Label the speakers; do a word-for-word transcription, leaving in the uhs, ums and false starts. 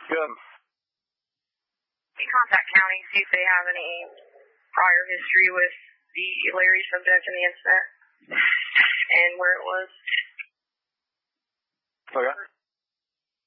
Speaker 1: Good.
Speaker 2: You contact county, see if they have any prior history with the Larry subject in the incident and where it was.
Speaker 1: Okay.